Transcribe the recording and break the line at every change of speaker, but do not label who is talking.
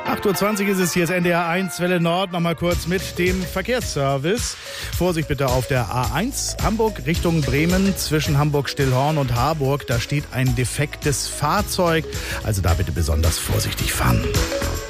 8:20 Uhr ist es, hier ist NDR 1 Welle Nord. Nochmal kurz mit dem Verkehrsservice. Vorsicht bitte auf der A1 Hamburg Richtung Bremen zwischen Hamburg-Stillhorn und Harburg. Da steht ein defektes Fahrzeug. Also da bitte besonders vorsichtig fahren.